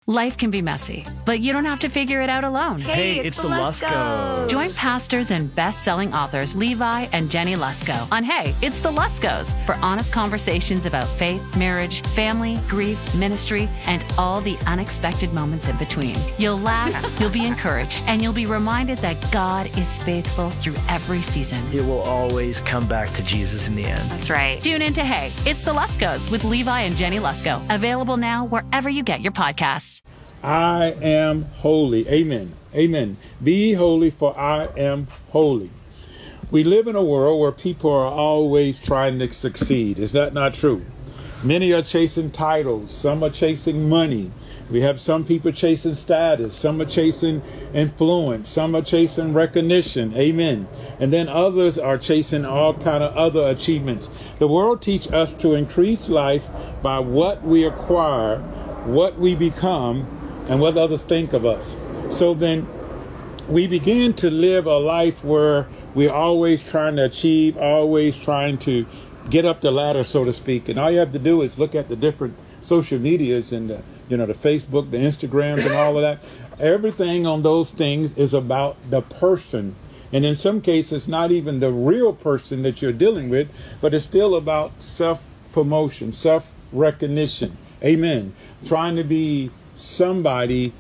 Life can be messy, but you don't have to figure it out alone. Hey, it's the Luskos. Join pastors and best-selling authors Levi and Jenny Lusko on Hey, It's the Luskos for honest conversations about faith, marriage, family, grief, ministry, and all the unexpected moments in between. You'll laugh, you'll be encouraged, and you'll be reminded that God is faithful through every season. It will always come back to Jesus in the end. That's right. Tune in to Hey, It's the Luskos with Levi and Jenny Lusko. Available now wherever you get your podcasts. I am holy. Amen. Amen. Be ye holy, for I am holy. We live in a world where people are always trying to succeed. Is that not true? Many are chasing titles. Some are chasing money. We have some people chasing status. Some are chasing influence. Some are chasing recognition. Amen. And then others are chasing all kind of other achievements. The world teaches us to increase life by what we acquire, what we become, and what others think of us. So then we begin to live a life where we're always trying to achieve, always trying to get up the ladder, so to speak. And all you have to do is look at the different social medias and the Facebook, the Instagrams and all of that. Everything on those things is about the person. And in some cases, not even the real person that you're dealing with, but it's still about self-promotion, self-recognition. Amen. Trying to be somebody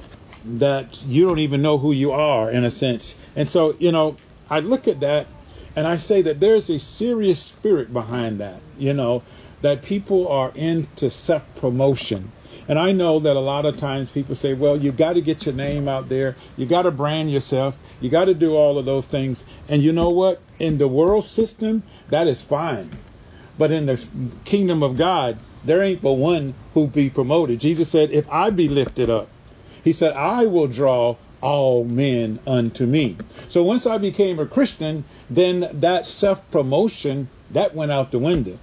that you don't even know who you are, in a sense. And so, I look at that and I say that there's a serious spirit behind that, that people are into self-promotion. And I know that a lot of times people say, well, you got to get your name out there. You got to brand yourself. You got to do all of those things. And you know what? In the world system, that is fine. But in the kingdom of God, there ain't but one who be promoted. Jesus said, if I be lifted up, he said, I will draw all men unto me. So once I became a Christian, then that self-promotion, that went out the window.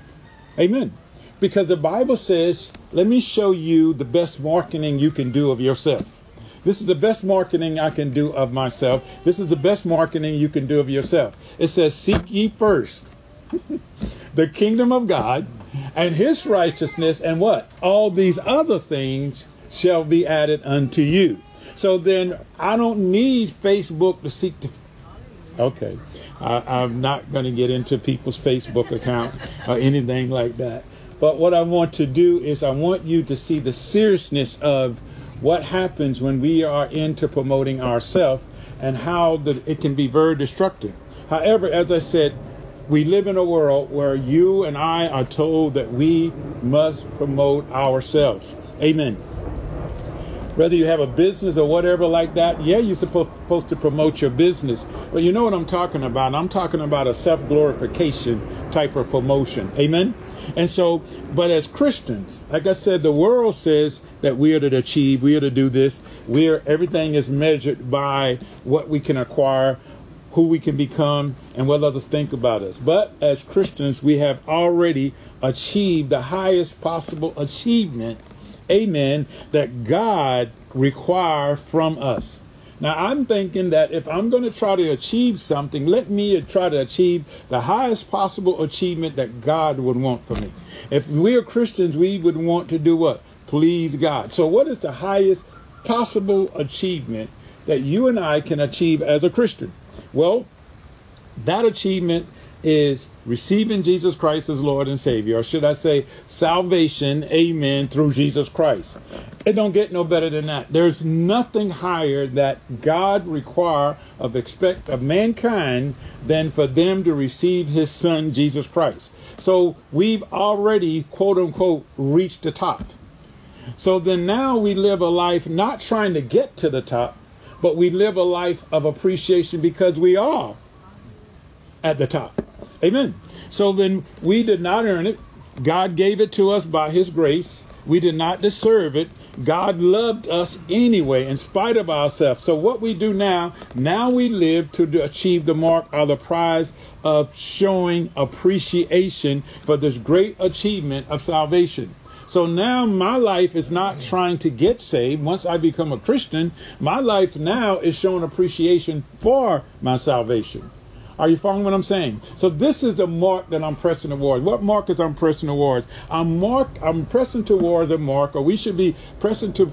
Amen. Because the Bible says, let me show you the best marketing you can do of yourself. This is the best marketing I can do of myself. This is the best marketing you can do of yourself. It says, seek ye first the kingdom of God and his righteousness, and what? All these other things shall be added unto you. So then I don't need Facebook to seek to... Okay, I'm not going to get into people's Facebook account or anything like that. But what I want to do is I want you to see the seriousness of what happens when we are into promoting ourselves and how it can be very destructive. However, as I said, we live in a world where you and I are told that we must promote ourselves. Amen. Whether you have a business or whatever like that, yeah, you're supposed to promote your business. But you know what I'm talking about? I'm talking about a self-glorification type of promotion. Amen. And so, but as Christians, like I said, the world says that we are to achieve, we are to do this. Everything is measured by what we can acquire, who we can become, and what others think about us. But as Christians, we have already achieved the highest possible achievement, amen, that God requires from us. Now, I'm thinking that if I'm going to try to achieve something, let me try to achieve the highest possible achievement that God would want for me. If we are Christians, we would want to do what? Please God. So what is the highest possible achievement that you and I can achieve as a Christian? Well, that achievement is receiving Jesus Christ as Lord and Savior, or should I say salvation, amen, through Jesus Christ. It don't get no better than that. There's nothing higher that God require of mankind than for them to receive his son, Jesus Christ. So we've already, quote unquote, reached the top. So then now we live a life not trying to get to the top, but we live a life of appreciation because we are at the top. Amen. So then we did not earn it. God gave it to us by his grace. We did not deserve it. God loved us anyway, in spite of ourselves. So what we do now we live to achieve the mark or the prize of showing appreciation for this great achievement of salvation. So now my life is not trying to get saved. Once I become a Christian, my life now is showing appreciation for my salvation. Are you following what I'm saying? So this is the mark that I'm pressing towards. What mark is I'm pressing towards? I'm pressing towards a mark, or we should be pressing